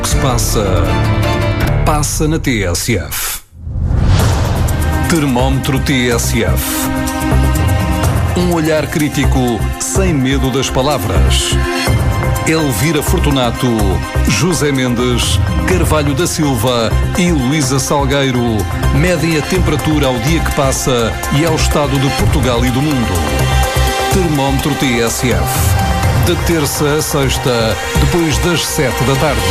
O que se passa na TSF. Termómetro TSF. Um olhar crítico sem medo das palavras. Elvira Fortunato, José Mendes, Carvalho da Silva e Luísa Salgueiro medem a temperatura ao dia que passa e ao estado de Portugal e do mundo. Termómetro TSF. De terça a sexta, depois das 7 da tarde.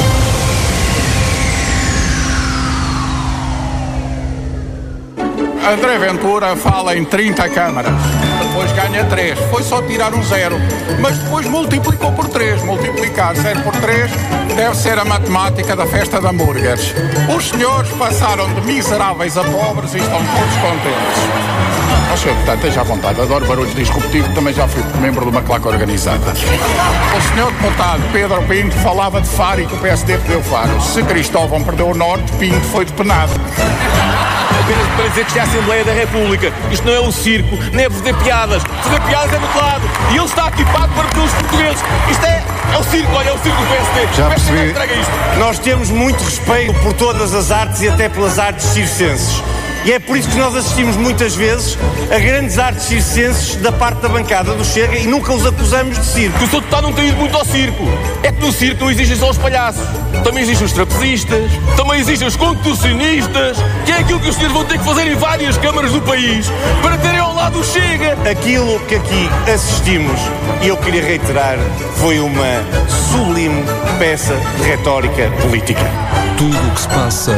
André Ventura fala em 30 câmaras, depois ganha 3, foi só tirar um 0, mas depois multiplicou por 3, multiplicar 0 por 3 deve ser a matemática da festa de hambúrgueres. Os senhores passaram de miseráveis a pobres e estão todos contentes. Senhor deputado, esteja à vontade, adoro barulhos disruptivos, também já fui membro de uma claque organizada. O senhor deputado Pedro Pinto falava de Faro e que o PSD perdeu Faro. Se Cristóvão perdeu o Norte, Pinto foi depenado. Apenas para dizer que isto é a Assembleia da República. Isto não é um circo, nem é fazer piadas. Fazer piadas é do outro lado. E ele está aqui pago para todos os portugueses. Isto é o circo, olha, é o circo do PSD. Já percebi. Isto. Nós temos muito respeito por todas as artes e até pelas artes circenses. E é por isso que nós assistimos muitas vezes a grandes artes circenses da parte da bancada do Chega e nunca os acusamos de circo. Que o Sr. Deputado não tem ido muito ao circo. É que no circo não existem só os palhaços. Também existem os trapezistas, também existem os contorcionistas, que é aquilo que os senhores vão ter que fazer em várias câmaras do país para terem ao lado o Chega. Aquilo que aqui assistimos, e eu queria reiterar, foi uma sublime peça de retórica política. Tudo o que se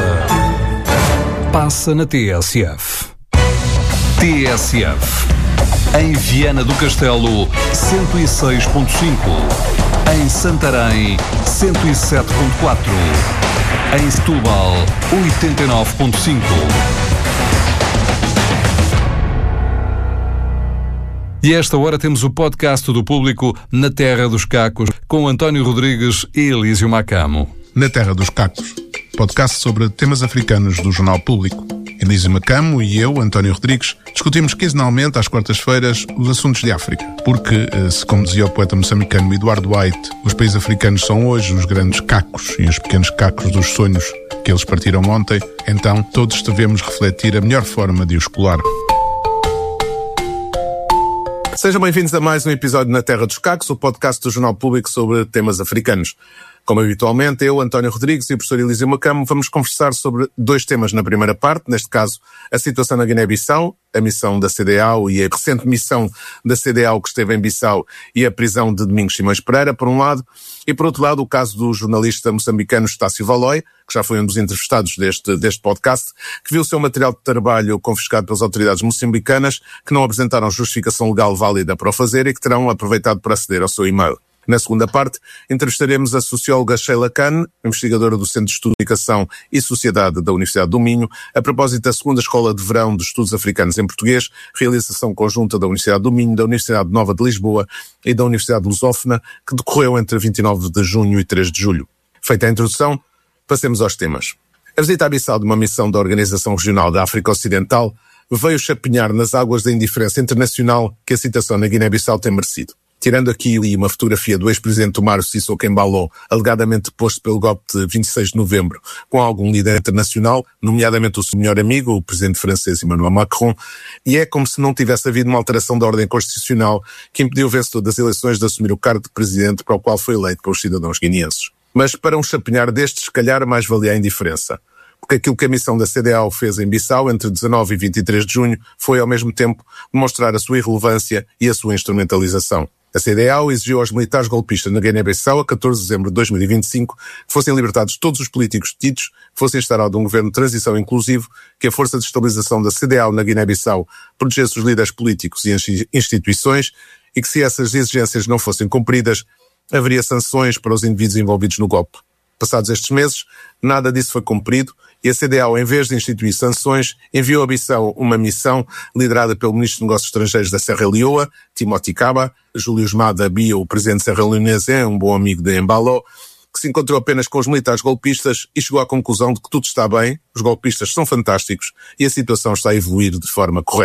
passa na TSF. TSF. Em Viana do Castelo, 106.5. Em Santarém, 107.4. Em Setúbal, 89.5. E a esta hora temos o podcast do Público Na Terra dos Cacos, com António Rodrigues e Elísio Macamo. Na Terra dos Cacos, podcast sobre temas africanos do Jornal Público. Elísio Macamo e eu, António Rodrigues, discutimos quinzenalmente, às quartas-feiras, os assuntos de África. Porque, se como dizia o poeta moçambicano Eduardo White, os países africanos são hoje os grandes cacos e os pequenos cacos dos sonhos que eles partiram ontem, então todos devemos refletir a melhor forma de os colar. Sejam bem-vindos a mais um episódio Na Terra dos Cacos, o podcast do Jornal Público sobre temas africanos. Como habitualmente, eu, António Rodrigues e o professor Elísio Macamo vamos conversar sobre dois temas na primeira parte, neste caso, a situação na Guiné-Bissau, a missão da CEDEAO e a recente missão da CEDEAO que esteve em Bissau e a prisão de Domingos Simões Pereira, por um lado, e por outro lado o caso do jornalista moçambicano Estácio Valói, que já foi um dos entrevistados deste podcast, que viu o seu material de trabalho confiscado pelas autoridades moçambicanas, que não apresentaram justificação legal válida para o fazer e que terão aproveitado para aceder ao seu e-mail. Na segunda parte, entrevistaremos a socióloga Sheila Khan, investigadora do Centro de Estudo de Comunicação e Sociedade da Universidade do Minho, a propósito da segunda Escola de Verão de Estudos Africanos em Português, realização conjunta da Universidade do Minho, da Universidade Nova de Lisboa e da Universidade Lusófona, que decorreu entre 29 de junho e 3 de julho. Feita a introdução, passemos aos temas. A visita a Bissau de uma missão da Organização Regional da África Ocidental veio chapinhar nas águas da indiferença internacional que a situação na Guiné-Bissau tem merecido. Tirando aqui uma fotografia do ex-presidente Umaro Sissoko Embalo, alegadamente deposto pelo golpe de 26 de novembro, com algum líder internacional, nomeadamente o seu melhor amigo, o presidente francês Emmanuel Macron, e é como se não tivesse havido uma alteração da ordem constitucional que impediu o vencedor das eleições de assumir o cargo de presidente para o qual foi eleito pelos cidadãos guineenses. Mas para um chapinhar destes, se calhar mais valia a indiferença. Porque aquilo que a missão da CEDEAO fez em Bissau entre 19 e 23 de junho foi, ao mesmo tempo, demonstrar a sua irrelevância e a sua instrumentalização. A CEDEAO exigiu aos militares golpistas na Guiné-Bissau, a 14 de dezembro de 2025, que fossem libertados todos os políticos detidos, que fosse instaurado um governo de transição inclusivo, que a força de estabilização da CEDEAO na Guiné-Bissau protegesse os líderes políticos e instituições e que, se essas exigências não fossem cumpridas, haveria sanções para os indivíduos envolvidos no golpe. Passados estes meses, nada disso foi cumprido e a CEDEAO, em vez de instituir sanções, enviou a Bissau uma missão liderada pelo Ministro de Negócios Estrangeiros da Serra Leoa, Timothy Kaba. Júlio Mada Bia, o presidente serra-leonense, é um bom amigo de Embalo, que se encontrou apenas com os militares golpistas e chegou à conclusão de que tudo está bem, os golpistas são fantásticos e a situação está a evoluir de forma correta.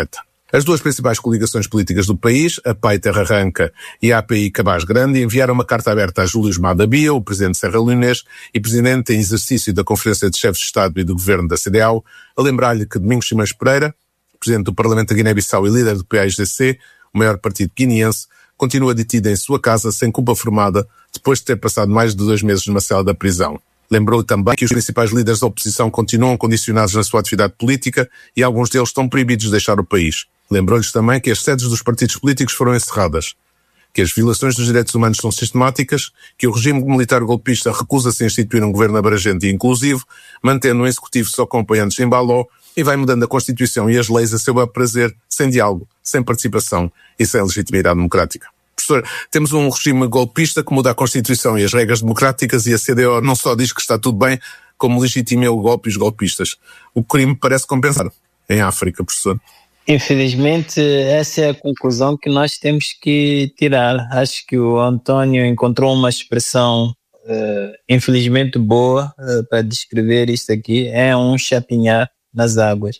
As duas principais coligações políticas do país, a PAI Terra Arranca e a API Cabaz Grande, enviaram uma carta aberta a Júlio Mada Bia, o presidente serra-leonês e presidente em exercício da Conferência de Chefes de Estado e do Governo da CDAO, a lembrar-lhe que Domingos Simões Pereira, presidente do Parlamento da Guiné-Bissau e líder do PAIGC, o maior partido guineense, continua detido em sua casa sem culpa formada, depois de ter passado mais de 2 meses numa cela da prisão. Lembrou também que os principais líderes da oposição continuam condicionados na sua atividade política e alguns deles estão proibidos de deixar o país. Lembrou-lhes também que as sedes dos partidos políticos foram encerradas, que as violações dos direitos humanos são sistemáticas, que o regime militar golpista recusa-se a instituir um governo abrangente e inclusivo, mantendo um executivo só com apoiantes em baló e vai mudando a Constituição e as leis a seu bel prazer, sem diálogo, sem participação e sem legitimidade democrática. Professor, temos um regime golpista que muda a Constituição e as regras democráticas e a CDAO não só diz que está tudo bem, como legitima o golpe e os golpistas. O crime parece compensar em África, professor. Infelizmente, essa é a conclusão que nós temos que tirar. Acho que o António encontrou uma expressão, infelizmente boa, para descrever isto aqui. É um chapinhar nas águas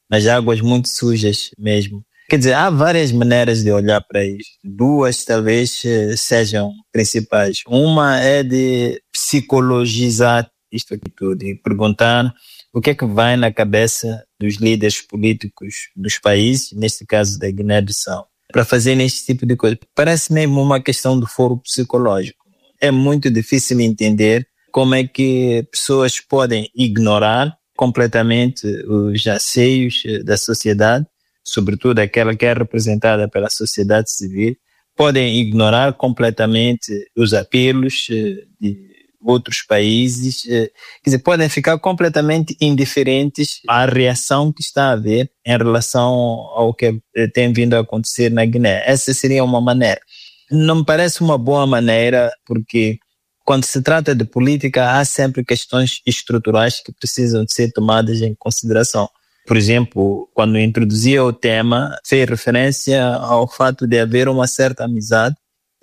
muito sujas mesmo. Quer dizer, há várias maneiras de olhar para isto. 2 talvez sejam principais. Uma é de psicologizar isto aqui tudo e perguntar o que é que vai na cabeça dos líderes políticos dos países, neste caso da Guiné-Bissau, para fazerem este tipo de coisa. Parece mesmo uma questão do foro psicológico. É muito difícil entender como é que pessoas podem ignorar completamente os anseios da sociedade, sobretudo aquela que é representada pela sociedade civil, podem ignorar completamente os apelos de outros países, quer dizer, podem ficar completamente indiferentes à reação que está a haver em relação ao que tem vindo a acontecer na Guiné. Essa seria uma maneira. Não me parece uma boa maneira, porque quando se trata de política, há sempre questões estruturais que precisam de ser tomadas em consideração. Por exemplo, quando introduzia o tema, fez referência ao fato de haver uma certa amizade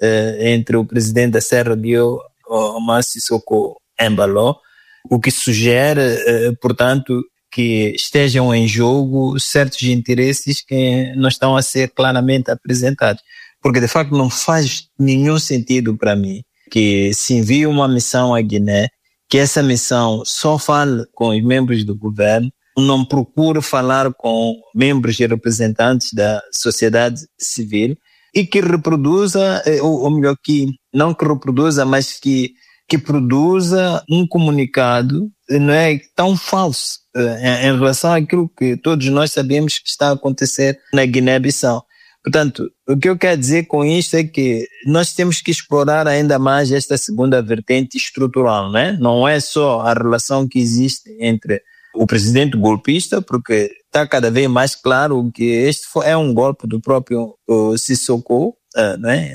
entre o presidente da Serra-Leoa, Omar Sissoko Embalo, o que sugere, portanto, que estejam em jogo certos interesses que não estão a ser claramente apresentados. Porque, de facto, não faz nenhum sentido para mim que se envie uma missão à Guiné, que essa missão só fale com os membros do governo, não procure falar com membros e representantes da sociedade civil e que reproduza, ou melhor, que não que reproduza, mas que produza um comunicado, não é, tão falso em relação àquilo que todos nós sabemos que está a acontecer na Guiné-Bissau. Portanto, o que eu quero dizer com isto é que nós temos que explorar ainda mais esta segunda vertente estrutural, né? Não é só a relação que existe entre o presidente golpista, porque está cada vez mais claro que este é um golpe do próprio Sissoko, né,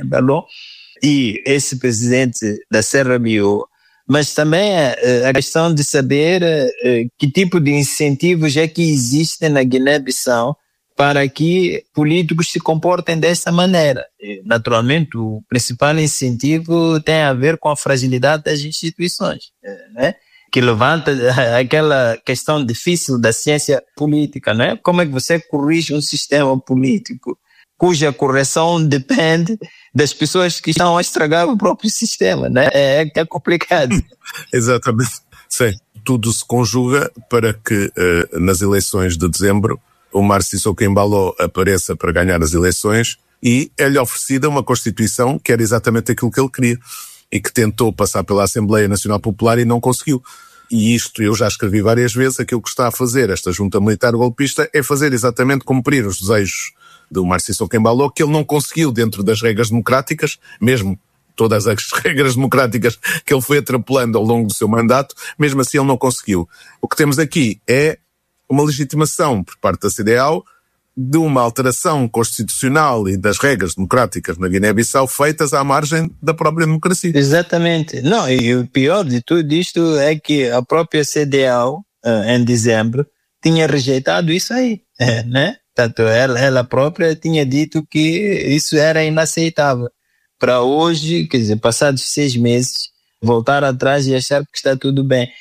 e esse presidente da Serra-Leoa, mas também a questão de saber que tipo de incentivos é que existem na Guiné-Bissau para que políticos se comportem dessa maneira. E, naturalmente, o principal incentivo tem a ver com a fragilidade das instituições, né? Que levanta aquela questão difícil da ciência política, né? Como é que você corrige um sistema político cuja correção depende das pessoas que estão a estragar o próprio sistema, né? É complicado. Exatamente. Sim. Tudo se conjuga para que nas eleições de dezembro o Omar Sissoko Embalo apareça para ganhar as eleições e é-lhe oferecida uma Constituição que era exatamente aquilo que ele queria e que tentou passar pela Assembleia Nacional Popular e não conseguiu. E isto, eu já escrevi várias vezes, aquilo que está a fazer esta junta militar golpista é fazer exatamente cumprir os desejos do Omar Sissoko Embalo, que ele não conseguiu dentro das regras democráticas, mesmo todas as regras democráticas que ele foi atrapalhando ao longo do seu mandato, mesmo assim ele não conseguiu. O que temos aqui é uma legitimação por parte da CDAO de uma alteração constitucional e das regras democráticas na Guiné-Bissau feitas à margem da própria democracia. Exatamente. Não, e o pior de tudo isto é que a própria CDAO, em dezembro, tinha rejeitado isso aí, né? Portanto, ela própria tinha dito que isso era inaceitável. Para hoje, quer dizer, passados 6 meses, voltar atrás e achar que está tudo bem.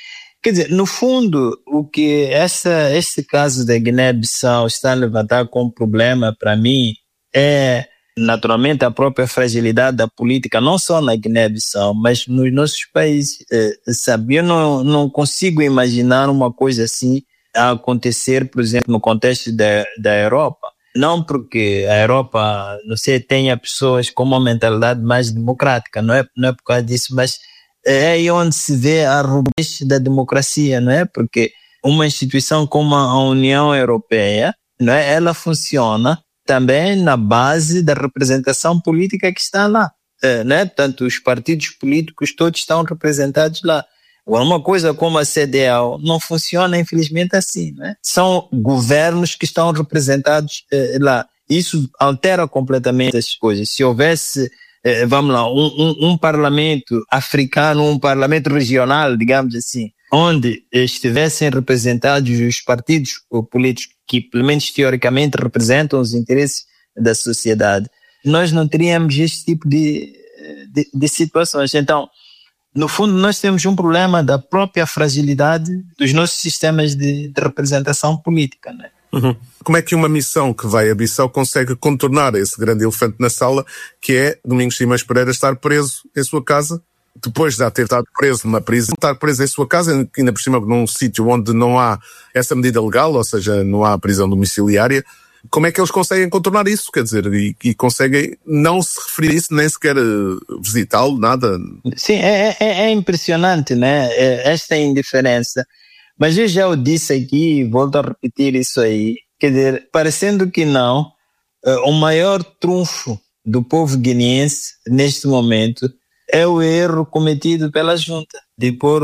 Quer dizer, no fundo, o que este caso da Guiné-Bissau está a levantar como problema para mim é, naturalmente, a própria fragilidade da política, não só na Guiné-Bissau, mas nos nossos países. Sabe, eu não consigo imaginar uma coisa assim a acontecer, por exemplo, no contexto da Europa. Não porque a Europa, não sei, tenha pessoas com uma mentalidade mais democrática, não é por causa disso, mas é aí onde se vê a robustez da democracia, não é? Porque uma instituição como a União Europeia, não é? Ela funciona também na base da representação política que está lá, não é? Portanto, os partidos políticos todos estão representados lá. Agora, uma coisa como a CEDEAO não funciona, infelizmente, assim, não é? São governos que estão representados lá. Isso altera completamente as coisas. Se houvesse, vamos lá, um parlamento africano, um parlamento regional, digamos assim, onde estivessem representados os partidos políticos que, pelo menos teoricamente, representam os interesses da sociedade, nós não teríamos este tipo de situações. Então, no fundo, nós temos um problema da própria fragilidade dos nossos sistemas de representação política, né? Uhum. Como é que uma missão que vai a Bissau consegue contornar esse grande elefante na sala, que é Domingos Simões Pereira estar preso em sua casa, depois de já ter estado preso numa prisão, estar preso em sua casa, ainda por cima num sítio onde não há essa medida legal, ou seja, não há prisão domiciliária? Como é que eles conseguem contornar isso, quer dizer, e conseguem não se referir a isso, nem sequer visitá-lo, nada? Sim, é impressionante, né? Esta indiferença. Mas eu já o disse aqui, volto a repetir isso aí, quer dizer, parecendo que não, o maior trunfo do povo guineense, neste momento, é o erro cometido pela junta, de pôr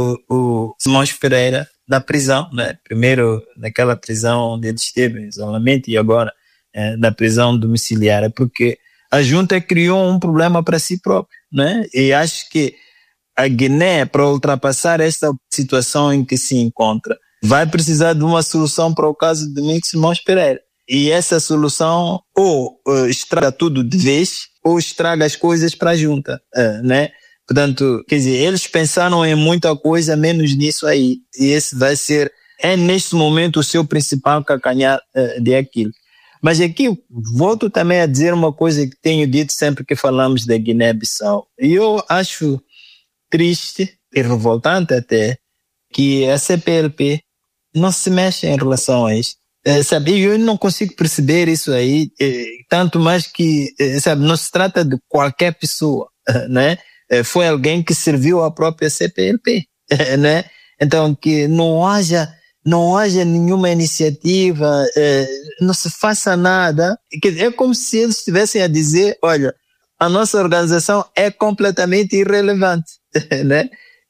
o Simões Pereira na prisão, né? Primeiro naquela prisão onde ele esteve em isolamento e agora na prisão domiciliária, porque a junta criou um problema para si própria, né? E acho que a Guiné, para ultrapassar esta situação em que se encontra, vai precisar de uma solução para o caso de Domingos Simões Pereira. E essa solução ou estraga tudo de vez ou estraga as coisas para a junta, né? Portanto, quer dizer, eles pensaram em muita coisa, menos nisso aí. E esse vai ser, neste momento, o seu principal calcanhar de aquilo. Mas aqui, volto também a dizer uma coisa que tenho dito sempre que falamos da Guiné-Bissau. E eu acho triste e revoltante até que a CPLP não se mexe em relação a isto. Sabe, eu não consigo perceber isso aí, tanto mais que, sabe, não se trata de qualquer pessoa, né? Foi alguém que serviu à própria CPLP, né? Então, que não haja nenhuma iniciativa, não se faça nada. É como se eles estivessem a dizer, olha, a nossa organização é completamente irrelevante, né?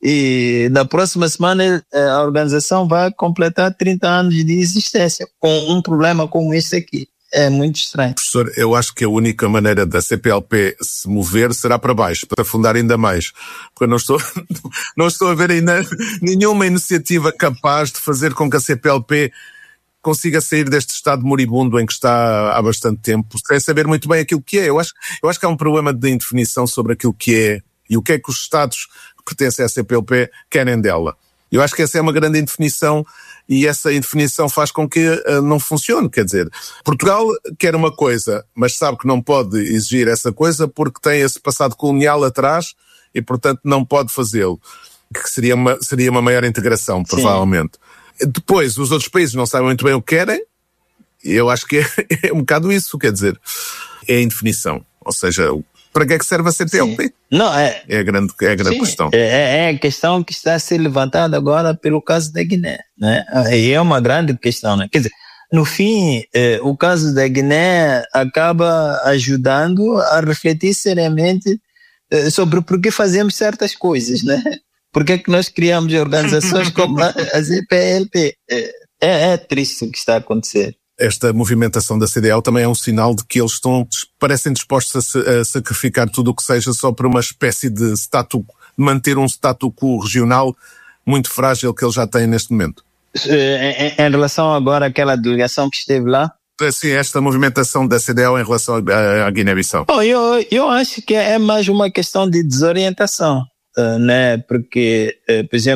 E na próxima semana a organização vai completar 30 anos de existência com um problema como este aqui. É muito estranho. Professor, eu acho que a única maneira da CPLP se mover será para baixo, para afundar ainda mais. Porque eu não estou a ver ainda nenhuma iniciativa capaz de fazer com que a CPLP consiga sair deste estado moribundo em que está há bastante tempo, sem saber muito bem aquilo que é. Eu acho que há um problema de indefinição sobre aquilo que é e o que é que os Estados que pertencem à CPLP querem dela. Eu acho que essa é uma grande indefinição e essa indefinição faz com que não funcione. Quer dizer, Portugal quer uma coisa, mas sabe que não pode exigir essa coisa porque tem esse passado colonial atrás e, portanto, não pode fazê-lo. Que seria uma maior integração, provavelmente. Sim. Depois, os outros países não sabem muito bem o que querem e eu acho que é um bocado isso, quer dizer, é a indefinição. Ou seja, para que é que serve a CPLP? Não, é a grande questão. É a questão que está a ser levantada agora pelo caso da Guiné, né? E é uma grande questão, né? Quer dizer, no fim, o caso da Guiné acaba ajudando a refletir seriamente sobre por que fazemos certas coisas, né? Por que é que nós criamos organizações como a CPLP? É triste o que está a acontecer. Esta movimentação da CDAO também é um sinal de que eles parecem dispostos a sacrificar tudo o que seja só para uma espécie de manter um status quo regional muito frágil que eles já têm neste momento. Em relação agora àquela delegação que esteve lá? Sim, esta movimentação da CDAO em relação à Guiné-Bissau. Eu acho que é mais uma questão de desorientação, né? Porque, por exemplo,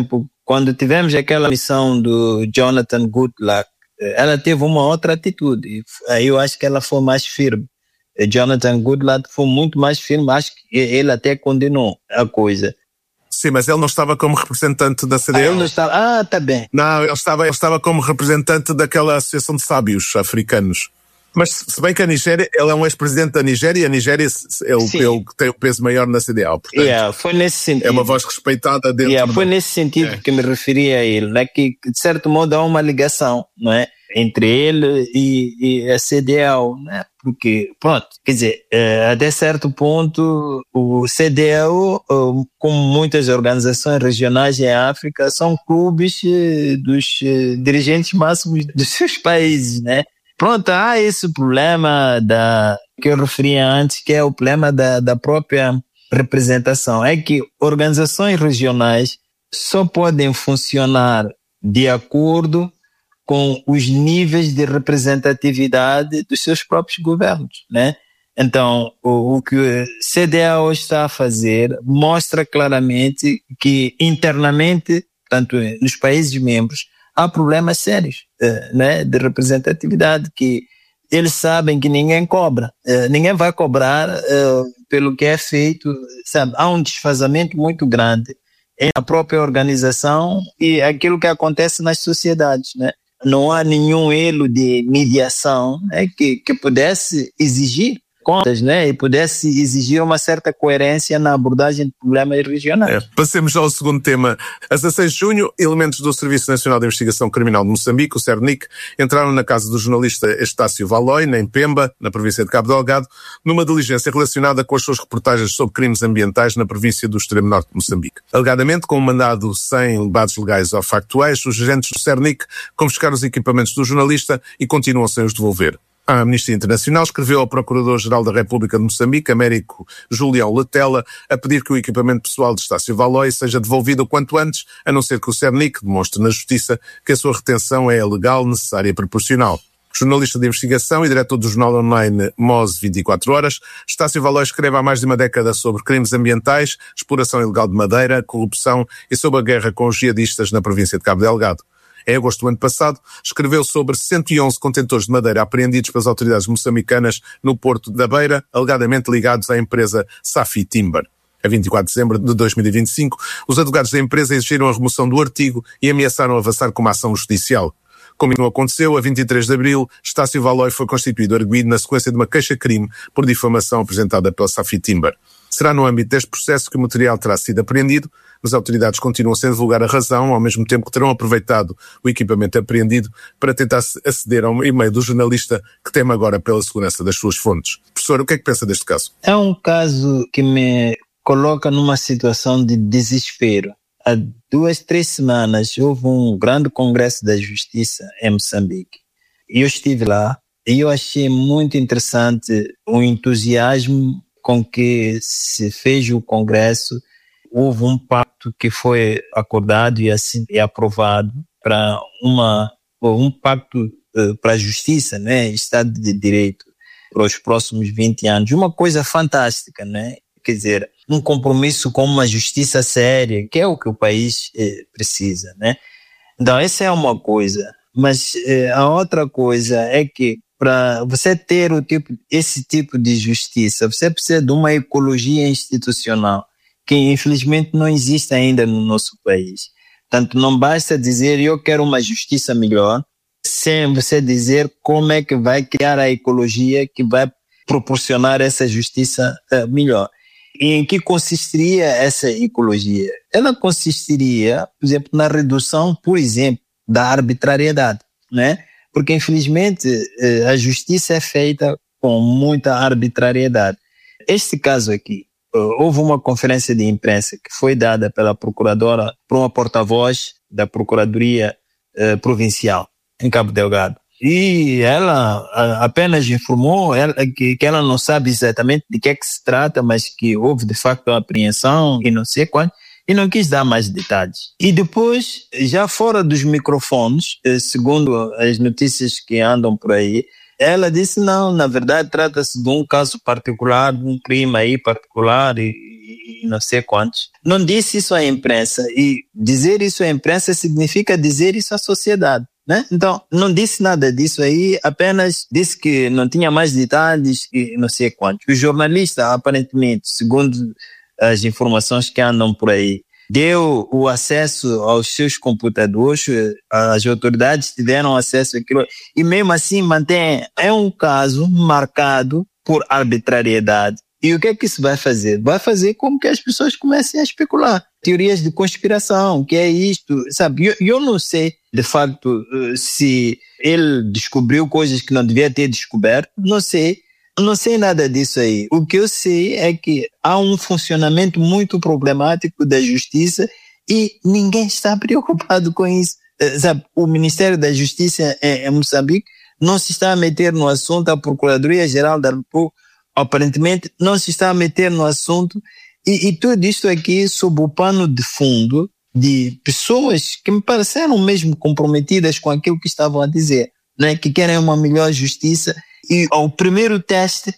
quando tivemos aquela missão do Jonathan Goodluck, ela teve uma outra atitude. Aí eu acho que ela foi mais firme. Jonathan Goodluck foi muito mais firme, acho que ele até condenou a coisa. Sim, mas ele não estava como representante da CDAO? Ele não estava... tá bem. Não, ele estava como representante daquela associação de sábios africanos. Mas se bem que a Nigéria, ele é um ex-presidente da Nigéria, e a Nigéria ele tem o peso maior na CDAO. Portanto, foi nesse sentido. É uma voz respeitada dentro Foi nesse sentido que me referi a ele, né? Que de certo modo há uma ligação, não é? Entre ele e a CDAO, né? Porque, pronto, quer dizer, até certo ponto, o CDAO, como muitas organizações regionais em África, são clubes dos dirigentes máximos dos seus países, né? Pronto, há esse problema que eu referia antes, que é o problema da própria representação. É que organizações regionais só podem funcionar de acordo com os níveis de representatividade dos seus próprios governos, né? Então, o que o CDAO está a fazer mostra claramente que internamente, tanto nos países membros, há problemas sérios, né, de representatividade, que eles sabem que ninguém cobra, ninguém vai cobrar pelo que é feito, sabe? Há um desfazamento muito grande entre a própria organização e aquilo que acontece nas sociedades, né? Não há nenhum elo de mediação, né, que pudesse exigir contas, né, e pudesse exigir uma certa coerência na abordagem de problemas regionais. Passemos ao segundo tema. A 16 de junho, elementos do Serviço Nacional de Investigação Criminal de Moçambique, o CERNIC, entraram na casa do jornalista Estácio Valoy, em Pemba, na província de Cabo Delgado, numa diligência relacionada com as suas reportagens sobre crimes ambientais na província do extremo norte de Moçambique. Alegadamente, com um mandado sem bases legais ou factuais, os agentes do CERNIC confiscaram os equipamentos do jornalista e continuam sem os devolver. A Amnistia Internacional escreveu ao Procurador-Geral da República de Moçambique, Américo Julião Letela, a pedir que o equipamento pessoal de Estácio Valoy seja devolvido o quanto antes, a não ser que o CERNIC demonstre na Justiça que a sua retenção é legal, necessária e proporcional. Jornalista de investigação e diretor do jornal online MOS 24 Horas, Estácio Valoy escreve há mais de uma década sobre crimes ambientais, exploração ilegal de madeira, corrupção e sobre a guerra com os jihadistas na província de Cabo Delgado. Em agosto do ano passado, escreveu sobre 111 contentores de madeira apreendidos pelas autoridades moçambicanas no Porto da Beira, alegadamente ligados à empresa Safi Timber. A 24 de dezembro de 2025, os advogados da empresa exigiram a remoção do artigo e ameaçaram avançar com uma ação judicial. Como não aconteceu, a 23 de abril, Estácio Valoy foi constituído arguido na sequência de uma queixa-crime por difamação apresentada pela Safi Timber. Será no âmbito deste processo que o material terá sido apreendido, mas as autoridades continuam sem divulgar a razão, ao mesmo tempo que terão aproveitado o equipamento apreendido para tentar aceder a um e-mail do jornalista que teme agora pela segurança das suas fontes. Professor, o que é que pensa deste caso? É um caso que me coloca numa situação de desespero. Há 2-3 semanas houve um grande congresso da justiça em Moçambique. Eu estive lá e eu achei muito interessante o entusiasmo com que se fez o congresso. Houve um pacto que foi acordado e aprovado para um pacto para a justiça, né, Estado de Direito para os próximos 20 anos. Uma coisa fantástica, né? Quer dizer, um compromisso com uma justiça séria, que é o que o país precisa, né? Então, essa é uma coisa. Mas a outra coisa é que para você ter esse tipo de justiça, você precisa de uma ecologia institucional que infelizmente não existe ainda no nosso país. Portanto, não basta dizer eu quero uma justiça melhor, sem você dizer como é que vai criar a ecologia que vai proporcionar essa justiça melhor. E em que consistiria essa ecologia? Ela consistiria, por exemplo, na redução, por exemplo, da arbitrariedade, né? Porque, infelizmente, a justiça é feita com muita arbitrariedade. Este caso aqui, houve uma conferência de imprensa que foi dada pela procuradora, por uma porta-voz da Procuradoria Provincial em Cabo Delgado. E ela apenas informou que ela não sabe exatamente de que é que se trata, mas que houve de facto a apreensão e não sei quando, e não quis dar mais detalhes. E depois, já fora dos microfones, segundo as notícias que andam por aí, ela disse não, na verdade trata-se de um caso particular, de um crime aí particular, e e não sei quantos. Não disse isso à imprensa, e dizer isso à imprensa significa dizer isso à sociedade, né? Então, não disse nada disso aí, apenas disse que não tinha mais detalhes e não sei quantos. O jornalista, aparentemente, segundo as informações que andam por aí, deu o acesso aos seus computadores, as autoridades tiveram acesso àquilo, e mesmo assim mantém, é um caso marcado por arbitrariedade. E o que é que isso vai fazer? Vai fazer com que as pessoas comecem a especular. Teorias de conspiração, que é isto, sabe? Eu não sei, de facto, se ele descobriu coisas que não devia ter descoberto, não sei nada disso aí. O que eu sei é que há um funcionamento muito problemático da justiça e ninguém está preocupado com isso. Sabe, o Ministério da Justiça em Moçambique não se está a meter no assunto, a Procuradoria-Geral da República aparentemente não se está a meter no assunto, e tudo isto aqui sob o pano de fundo de pessoas que me pareceram mesmo comprometidas com aquilo que estavam a dizer, né? Que querem uma melhor justiça, e ao primeiro teste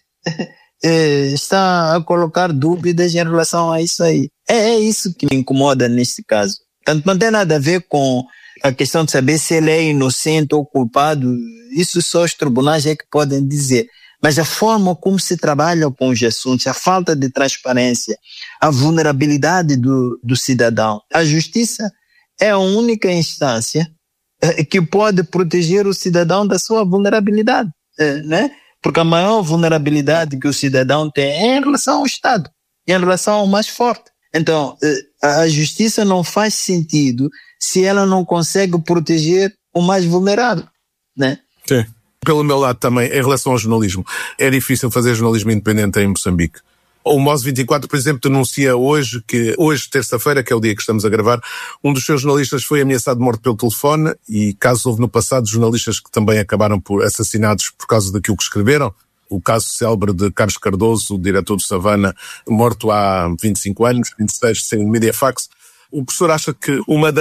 está a colocar dúvidas em relação a isso aí. É isso que me incomoda neste caso. Portanto, não tem nada a ver com a questão de saber se ele é inocente ou culpado, isso só os tribunais é que podem dizer. Mas a forma como se trabalha com os assuntos, a falta de transparência, a vulnerabilidade do cidadão. A justiça é a única instância que pode proteger o cidadão da sua vulnerabilidade, né? Porque a maior vulnerabilidade que o cidadão tem é em relação ao Estado, em relação ao mais forte. Então, a justiça não faz sentido se ela não consegue proteger o mais vulnerável, né? Sim. Pelo meu lado também, em relação ao jornalismo, é difícil fazer jornalismo independente em Moçambique. O MOS 24, por exemplo, denuncia hoje que, hoje, terça-feira, que é o dia que estamos a gravar, um dos seus jornalistas foi ameaçado de morte pelo telefone, e casos houve no passado jornalistas que também acabaram por assassinados por causa daquilo que escreveram. O caso célebre de Carlos Cardoso, o diretor do Savana, morto há 25 anos, 26, sem Mediafax. O professor acha que uma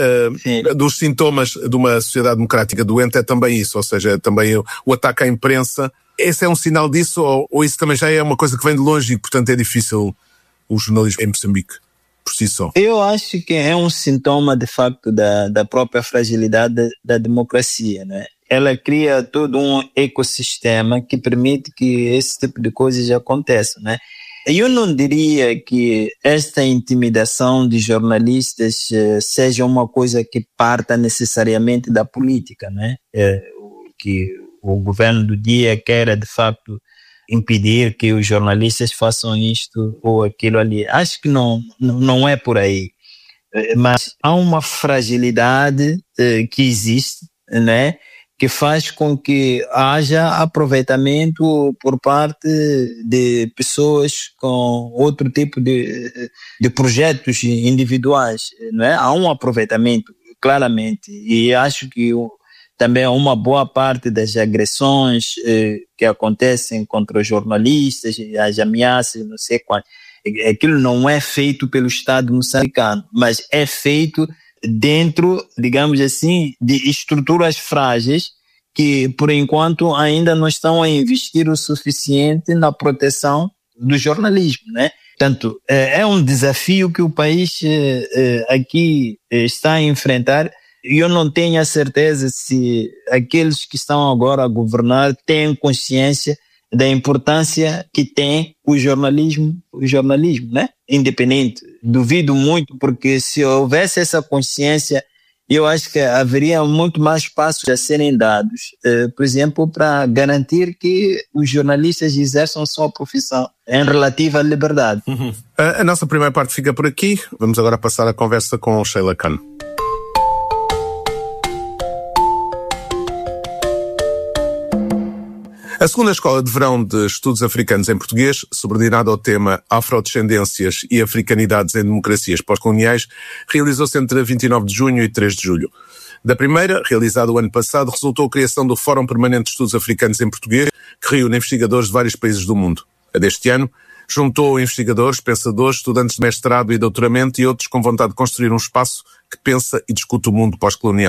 dos sintomas de uma sociedade democrática doente é também isso, ou seja, também o ataque à imprensa. Esse é um sinal disso, ou isso também já é uma coisa que vem de longe e, portanto, é difícil o jornalismo em Moçambique, por si só? Eu acho que é um sintoma, de facto, da própria fragilidade da democracia, né? Ela cria todo um ecossistema que permite que esse tipo de coisas aconteçam, né? Eu não diria que esta intimidação de jornalistas seja uma coisa que parta necessariamente da política, né? Que o governo do dia queira, de facto, impedir que os jornalistas façam isto ou aquilo ali. Acho que não é por aí. Mas há uma fragilidade que existe, né? Que faz com que haja aproveitamento por parte de pessoas com outro tipo de projetos individuais, não é? Há um aproveitamento, claramente, e acho que também uma boa parte das agressões que acontecem contra os jornalistas, as ameaças, não sei quanto, aquilo não é feito pelo Estado moçambicano, mas é feito dentro, digamos assim, de estruturas frágeis que, por enquanto, ainda não estão a investir o suficiente na proteção do jornalismo, né? Portanto, é um desafio que o país aqui está a enfrentar, e eu não tenho a certeza se aqueles que estão agora a governar têm consciência da importância que tem o jornalismo, né? Independente. Duvido muito, porque se houvesse essa consciência, eu acho que haveria muito mais passos a serem dados, por exemplo, para garantir que os jornalistas exerçam sua profissão em relativa liberdade. Uhum. A nossa primeira parte fica por aqui. Vamos agora passar a conversa com Sheila Khan. A segunda Escola de Verão de Estudos Africanos em Português, subordinada ao tema Afrodescendências e Africanidades em Democracias Pós-Coloniais, realizou-se entre 29 de junho e 3 de julho. Da primeira, realizada o ano passado, resultou a criação do Fórum Permanente de Estudos Africanos em Português, que reúne investigadores de vários países do mundo. A deste ano, juntou investigadores, pensadores, estudantes de mestrado e doutoramento e outros com vontade de construir um espaço que pensa e discute o mundo pós-colonial.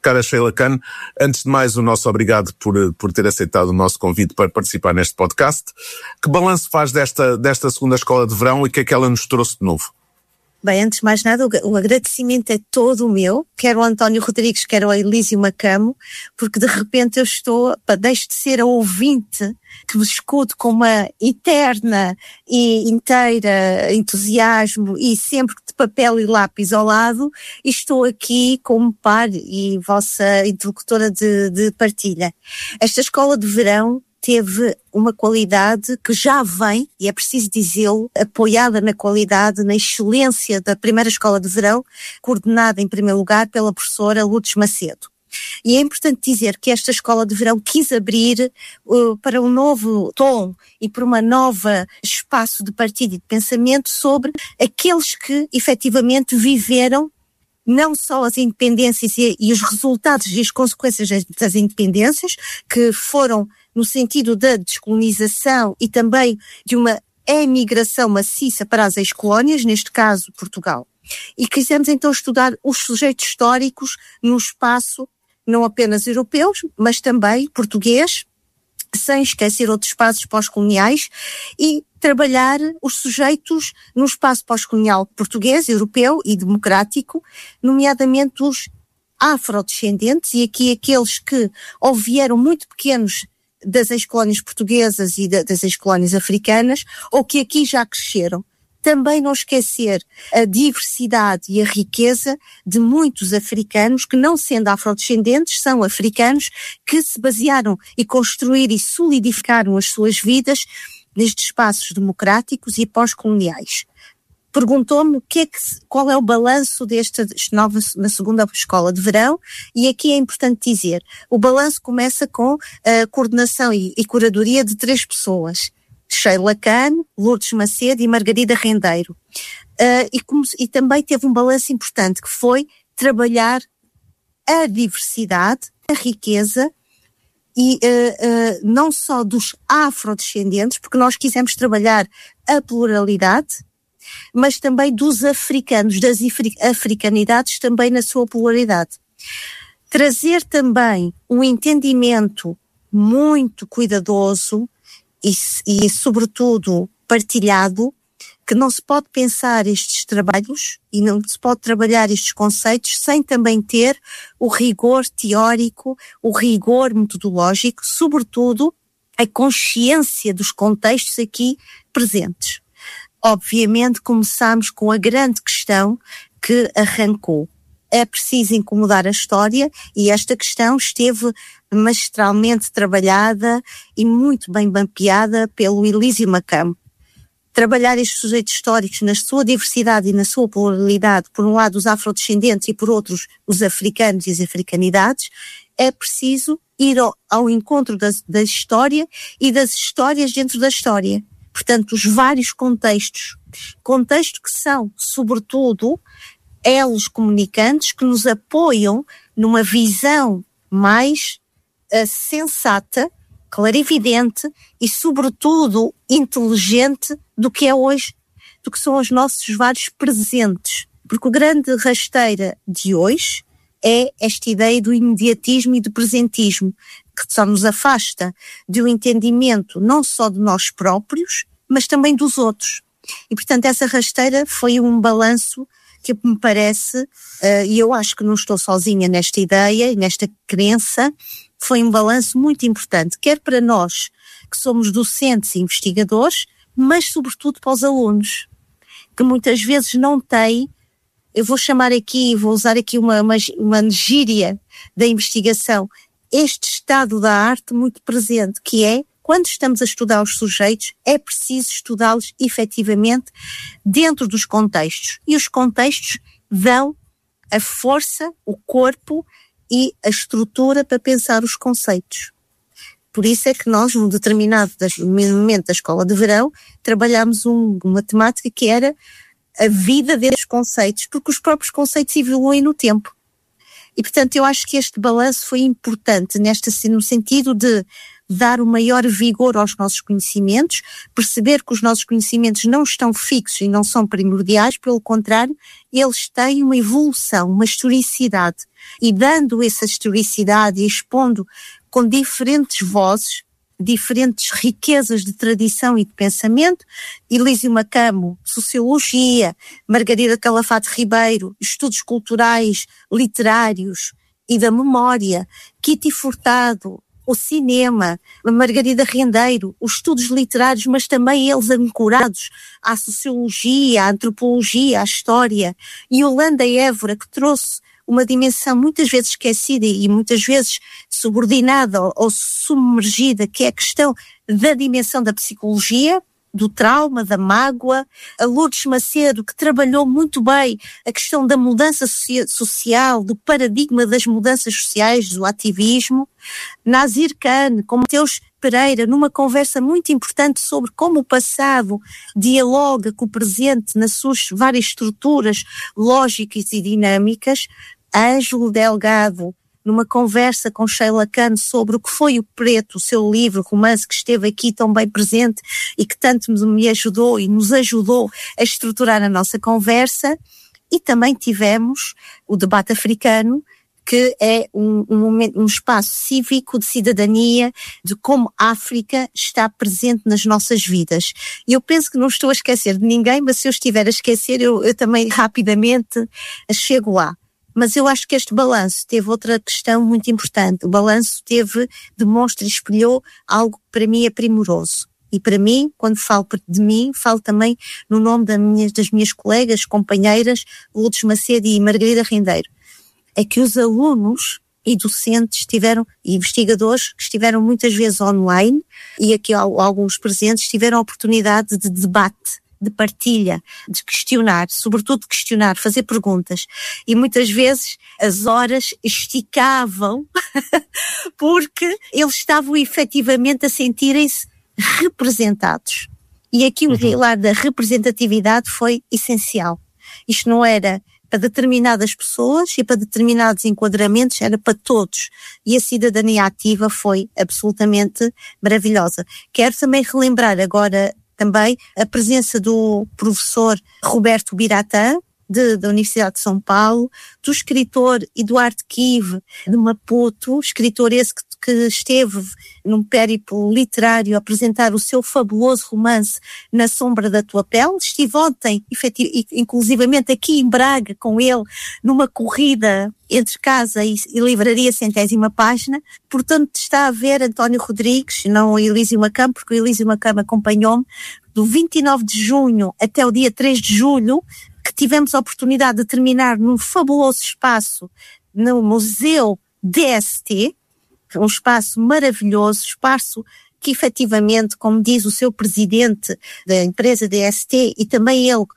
cara Sheila Khan, antes de mais o nosso obrigado por ter aceitado o nosso convite para participar neste podcast. Que balanço faz desta segunda escola de verão e o que é que ela nos trouxe de novo? Bem, antes de mais nada, o agradecimento é todo o meu, quer o António Rodrigues, quer o Elísio Macamo, porque de repente deixo de ser a ouvinte que vos escuto com uma eterna e inteira entusiasmo e sempre de papel e lápis ao lado, e estou aqui como par e vossa interlocutora de partilha. Esta escola de verão teve uma qualidade que já vem, e é preciso dizê-lo, apoiada na qualidade, na excelência da primeira escola de verão, coordenada em primeiro lugar pela professora Lourdes Macedo. E é importante dizer que esta escola de verão quis abrir para um novo tom e para uma nova espaço de partilha e de pensamento sobre aqueles que efetivamente viveram não só as independências e os resultados e as consequências das independências, que foram no sentido da descolonização e também de uma emigração maciça para as ex-colónias, neste caso Portugal. E quisemos então estudar os sujeitos históricos no espaço não apenas europeus, mas também português, sem esquecer outros espaços pós-coloniais, e trabalhar os sujeitos no espaço pós-colonial português, europeu e democrático, nomeadamente os afrodescendentes, e aqui aqueles que ou vieram muito pequenos das ex-colónias portuguesas e das ex-colónias africanas, ou que aqui já cresceram. Também não esquecer a diversidade e a riqueza de muitos africanos que, não sendo afrodescendentes, são africanos que se basearam e construíram e solidificaram as suas vidas nestes espaços democráticos e pós-coloniais. Perguntou-me qual é o balanço na segunda escola de verão, e aqui é importante dizer, o balanço começa com a coordenação e curadoria de 3 pessoas, Sheila Khan, Lourdes Macedo e Margarida Rendeiro. E também teve um balanço importante, que foi trabalhar a diversidade, a riqueza, e não só dos afrodescendentes, porque nós quisemos trabalhar a pluralidade, mas também dos africanos, das africanidades também na sua pluralidade. Trazer também um entendimento muito cuidadoso e sobretudo partilhado, que não se pode pensar estes trabalhos e não se pode trabalhar estes conceitos sem também ter o rigor teórico, o rigor metodológico, sobretudo a consciência dos contextos aqui presentes. Obviamente começamos com a grande questão que arrancou. É preciso incomodar a história, e esta questão esteve magistralmente trabalhada e muito bem mapeada pelo Elísio Macamo. Trabalhar estes sujeitos históricos na sua diversidade e na sua pluralidade, por um lado os afrodescendentes e por outros os africanos e as africanidades, é preciso ir ao encontro da história e das histórias dentro da história. Portanto, os vários contextos que são, sobretudo, elos comunicantes que nos apoiam numa visão mais sensata, clarividente e, sobretudo, inteligente do que é hoje, do que são os nossos vários presentes. Porque o grande rasteira de hoje é esta ideia do imediatismo e do presentismo, que só nos afasta do entendimento não só de nós próprios, mas também dos outros. E, portanto, essa rasteira foi um balanço que me parece, e eu acho que não estou sozinha nesta ideia e nesta crença, foi um balanço muito importante, quer para nós, que somos docentes e investigadores, mas sobretudo para os alunos, que muitas vezes não têm, eu vou chamar aqui, vou usar aqui uma gíria da investigação, este estado da arte muito presente, que é, quando estamos a estudar os sujeitos, é preciso estudá-los efetivamente dentro dos contextos. E os contextos dão a força, o corpo e a estrutura para pensar os conceitos. Por isso é que nós, num determinado momento da escola de verão, trabalhámos uma temática que era a vida desses conceitos, porque os próprios conceitos evoluem no tempo. E, portanto, eu acho que este balanço foi importante no sentido de dar o maior vigor aos nossos conhecimentos, perceber que os nossos conhecimentos não estão fixos e não são primordiais, pelo contrário, eles têm uma evolução, uma historicidade. E dando essa historicidade e expondo com diferentes vozes, diferentes riquezas de tradição e de pensamento, Elísio Macamo, Sociologia, Margarida Calafate Ribeiro, Estudos Culturais, Literários e da Memória, Kitty Furtado, o cinema, a Margarida Rendeiro, os estudos literários, mas também eles ancorados à sociologia, à antropologia, à história, e Yolanda Évora, que trouxe uma dimensão muitas vezes esquecida e muitas vezes subordinada ou submergida, que é a questão da dimensão da psicologia, do trauma, da mágoa, a Lourdes Macedo, que trabalhou muito bem a questão da mudança social, do paradigma das mudanças sociais, do ativismo, Nazir Khan, com Mateus Pereira, numa conversa muito importante sobre como o passado dialoga com o presente nas suas várias estruturas lógicas e dinâmicas, Ângelo Delgado, numa conversa com Sheila Khan sobre o que foi o Preto, o seu livro, romance, que esteve aqui tão bem presente e que tanto me ajudou e nos ajudou a estruturar a nossa conversa. E também tivemos o debate africano, que é um espaço cívico de cidadania, de como a África está presente nas nossas vidas. E eu penso que não estou a esquecer de ninguém, mas se eu estiver a esquecer, eu também rapidamente chego lá. Mas eu acho que este balanço teve outra questão muito importante. O balanço demonstra e espelhou algo que para mim é primoroso. E para mim, quando falo de mim, falo também no nome das minhas colegas, companheiras, Lourdes Macedo e Margarida Rendeiro. É que os alunos e docentes e investigadores que estiveram muitas vezes online, e aqui alguns presentes, tiveram a oportunidade de debate, de partilha, de questionar, sobretudo de questionar, fazer perguntas. E muitas vezes as horas esticavam porque eles estavam efetivamente a sentirem-se representados. E aqui o pilar da representatividade foi essencial. Isto não era para determinadas pessoas e para determinados enquadramentos, era para todos. E a cidadania ativa foi absolutamente maravilhosa. Quero também relembrar agora também a presença do professor Roberto Biratã, da Universidade de São Paulo, do escritor Eduardo Kive, de Maputo, escritor esse que esteve num périplo literário a apresentar o seu fabuloso romance Na Sombra da Tua Pele. Estive ontem, inclusivamente aqui em Braga, com ele, numa corrida entre casa e livraria 100ª página. Portanto, está a ver António Rodrigues, não o Elísio Macamo, porque o Elísio Macamo acompanhou-me, do 29 de junho até o dia 3 de julho, que tivemos a oportunidade de terminar num fabuloso espaço no Museu DST, um espaço maravilhoso, espaço que efetivamente, como diz o seu presidente da empresa DST e também ele,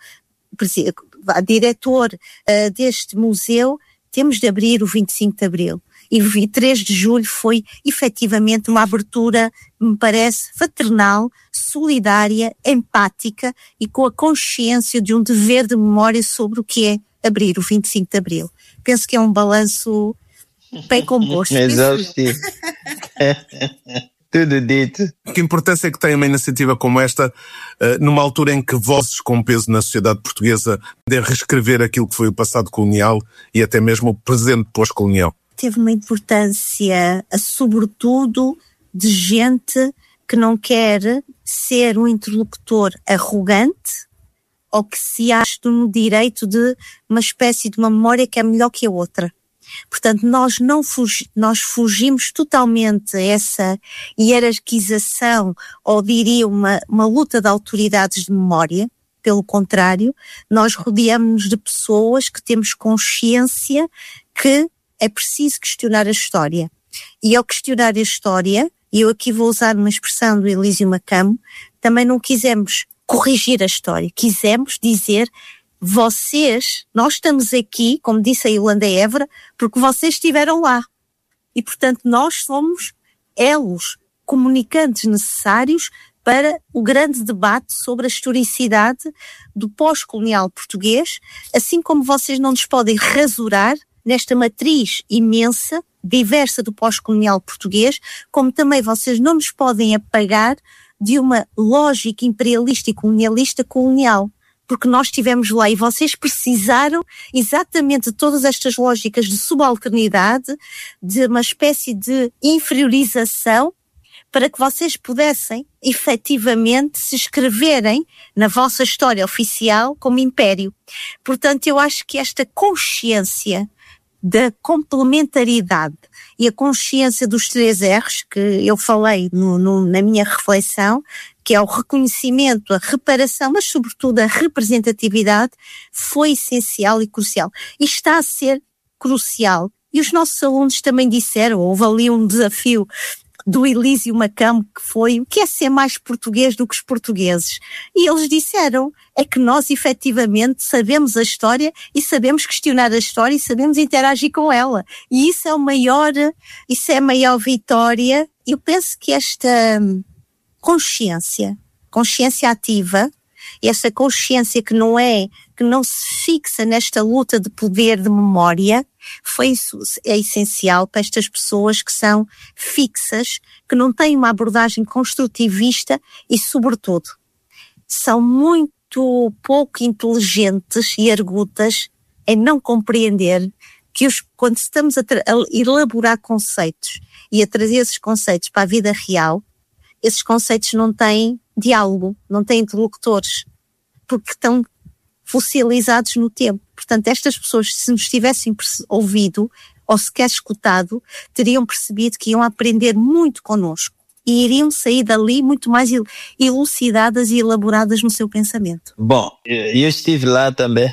diretor deste museu, temos de abrir o 25 de Abril. E o 3 de julho foi efetivamente uma abertura, me parece, fraternal, solidária, empática e com a consciência de um dever de memória sobre o que é abrir o 25 de Abril. Penso que é um balanço bem composto. Exaustivo. Tudo dito. Que importância é que tem uma iniciativa como esta, numa altura em que vozes com peso na sociedade portuguesa podem reescrever aquilo que foi o passado colonial e até mesmo o presente pós-colonial? Teve uma importância, sobretudo, de gente que não quer ser um interlocutor arrogante ou que se acha no direito de uma espécie de uma memória que é melhor que a outra. Portanto, nós fugimos totalmente a essa hierarquização, ou diria uma luta de autoridades de memória. Pelo contrário, nós rodeamos-nos de pessoas que temos consciência que é preciso questionar a história. E ao questionar a história, e eu aqui vou usar uma expressão do Elísio Macamo, também não quisemos corrigir a história, quisemos dizer: nós estamos aqui, como disse a Yolanda Évora, porque vocês estiveram lá. E, portanto, nós somos elos comunicantes necessários para o grande debate sobre a historicidade do pós-colonial português, assim como vocês não nos podem rasurar nesta matriz imensa diversa do pós-colonial português, como também vocês não nos podem apagar de uma lógica imperialista e colonialista colonial. Porque nós estivemos lá e vocês precisaram exatamente de todas estas lógicas de subalternidade, de uma espécie de inferiorização, para que vocês pudessem efetivamente se escreverem na vossa história oficial como império. Portanto, eu acho que esta consciência da complementaridade e a consciência dos 3 R's, que eu falei na minha reflexão, que é o reconhecimento, a reparação, mas sobretudo a representatividade, foi essencial e crucial. E está a ser crucial. E os nossos alunos também disseram, houve ali um desafio do Elísio Macamo, que foi o que é ser mais português do que os portugueses. E eles disseram, é que nós efetivamente sabemos a história e sabemos questionar a história e sabemos interagir com ela. E isso é a maior vitória. Eu penso que esta consciência ativa, essa consciência que não se fixa nesta luta de poder de memória, é essencial para estas pessoas que são fixas, que não têm uma abordagem construtivista e, sobretudo, são muito pouco inteligentes e argutas em não compreender que quando estamos a elaborar conceitos e a trazer esses conceitos para a vida real, esses conceitos não têm diálogo, não têm interlocutores, porque estão fossilizados no tempo. Portanto, estas pessoas, se nos tivessem ouvido ou sequer escutado, teriam percebido que iam aprender muito connosco e iriam sair dali muito mais elucidadas e elaboradas no seu pensamento. Bom, eu estive lá também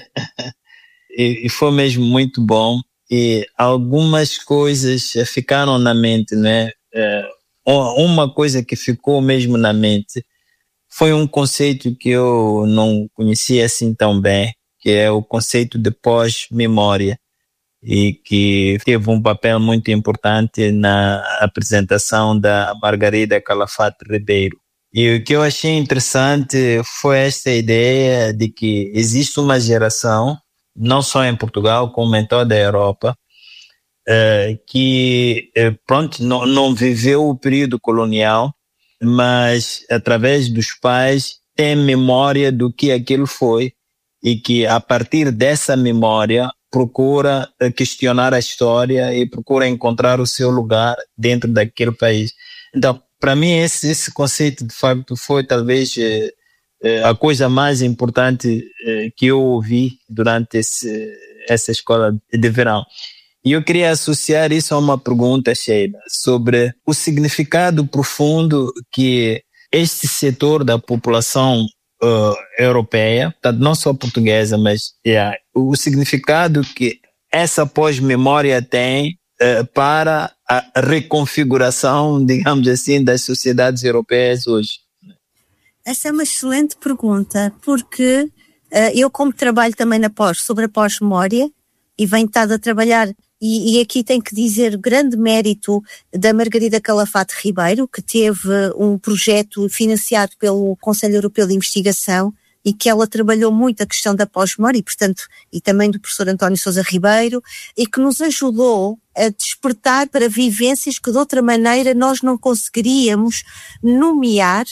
e foi mesmo muito bom, e algumas coisas ficaram na mente, né? Uma coisa que ficou mesmo na mente foi um conceito que eu não conhecia assim tão bem, que é o conceito de pós-memória, e que teve um papel muito importante na apresentação da Margarida Calafate Ribeiro. E o que eu achei interessante foi esta ideia de que existe uma geração, não só em Portugal, como em toda a Europa, que não viveu o período colonial, mas através dos pais tem memória do que aquilo foi, e que a partir dessa memória procura questionar a história e procura encontrar o seu lugar dentro daquele país. Então, para mim, esse conceito de facto foi talvez a coisa mais importante que eu ouvi durante essa escola de verão. E eu queria associar isso a uma pergunta, Sheila, sobre o significado profundo que este setor da população europeia, não só portuguesa, mas o significado que essa pós-memória tem para a reconfiguração, digamos assim, das sociedades europeias hoje. Essa é uma excelente pergunta, porque eu, como trabalho também sobre a pós-memória, e venho estado a trabalhar, e aqui tenho que dizer grande mérito da Margarida Calafate Ribeiro, que teve um projeto financiado pelo Conselho Europeu de Investigação, e que ela trabalhou muito a questão da pós-memória, e também do professor António Sousa Ribeiro, e que nos ajudou a despertar para vivências que de outra maneira nós não conseguiríamos nomear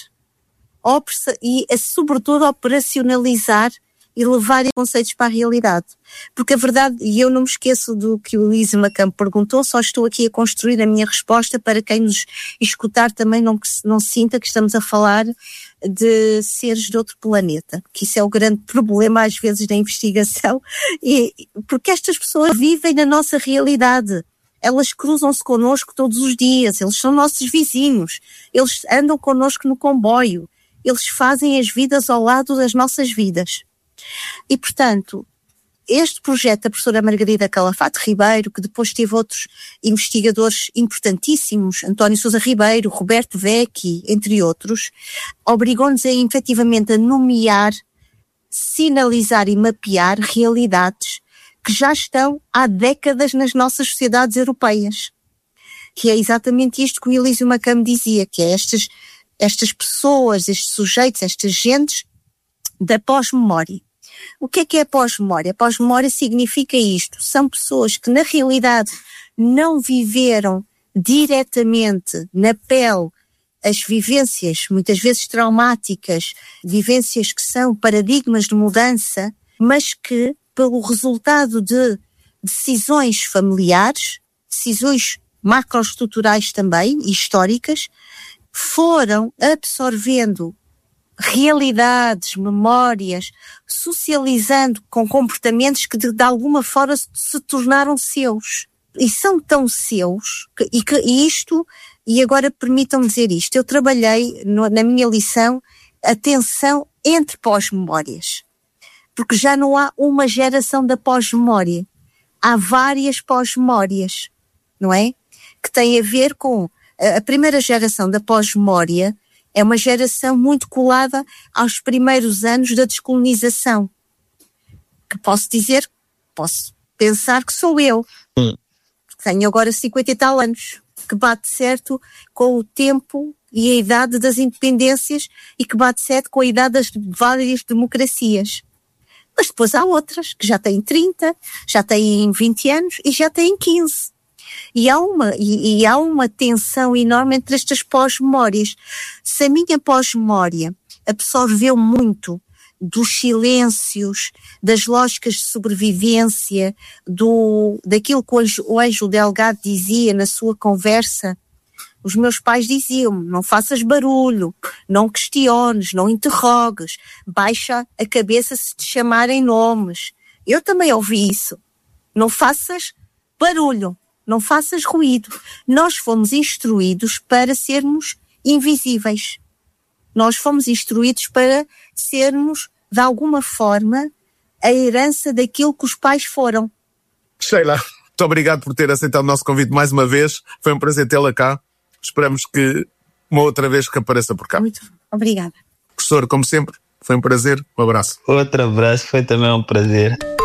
e sobretudo operacionalizar e levar conceitos para a realidade. Porque a verdade, e eu não me esqueço do que o Elísio Macamo perguntou, só estou aqui a construir a minha resposta para quem nos escutar também não sinta que estamos a falar de seres de outro planeta, que isso é o grande problema às vezes da investigação, porque estas pessoas vivem na nossa realidade. Elas cruzam-se connosco todos os dias, eles são nossos vizinhos, eles andam connosco no comboio, eles fazem as vidas ao lado das nossas vidas. E, portanto, este projeto da professora Margarida Calafate Ribeiro, que depois teve outros investigadores importantíssimos, António Sousa Ribeiro, Roberto Vecchi, entre outros, obrigou-nos efetivamente a nomear, sinalizar e mapear realidades que já estão há décadas nas nossas sociedades europeias. Que é exatamente isto que o Elísio Macamo dizia, que é estas pessoas, estes sujeitos, estas gentes da pós-memória. O que é a pós-memória? A pós-memória significa isto. São pessoas que, na realidade, não viveram diretamente na pele as vivências, muitas vezes traumáticas, vivências que são paradigmas de mudança, mas que, pelo resultado de decisões familiares, decisões macroestruturais também, históricas, foram absorvendo realidades, memórias, socializando com comportamentos que de alguma forma se tornaram seus. E são tão seus, e agora permitam-me dizer isto, eu trabalhei na minha lição a tensão entre pós-memórias, porque já não há uma geração da pós-memória, há várias pós-memórias, não é? Que tem a ver com a primeira geração da pós-memória, é uma geração muito colada aos primeiros anos da descolonização, que posso pensar que sou eu, tenho agora 50 e tal anos, que bate certo com o tempo e a idade das independências e que bate certo com a idade das várias democracias. Mas depois há outras que já têm 30, já têm 20 anos e já têm 15. E há uma tensão enorme entre estas pós-memórias. Se a minha pós-memória absorveu muito dos silêncios, das lógicas de sobrevivência, daquilo que o Ângelo Delgado dizia na sua conversa, os meus pais diziam-me, não faças barulho, não questiones, não interrogues, baixa a cabeça se te chamarem nomes. Eu também ouvi isso. Não faças barulho, não faças ruído. Nós fomos instruídos para sermos invisíveis. Nós fomos instruídos para sermos, de alguma forma, a herança daquilo que os pais foram. Sheila, muito obrigado por ter aceitado o nosso convite mais uma vez. Foi um prazer tê-la cá. Esperamos que uma outra vez que apareça por cá. Muito obrigada. Professor, como sempre, foi um prazer. Um abraço. Outro abraço, foi também um prazer.